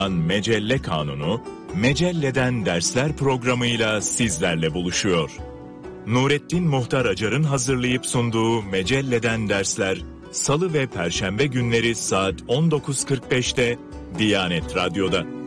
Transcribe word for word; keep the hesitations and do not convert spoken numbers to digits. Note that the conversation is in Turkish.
Mecelle Kanunu, Mecelle'den Dersler programıyla sizlerle buluşuyor. Nurettin Muhtar Acar'ın hazırlayıp sunduğu Mecelle'den Dersler, Salı ve Perşembe günleri saat on dokuz kırk beşte Diyanet Radyo'da.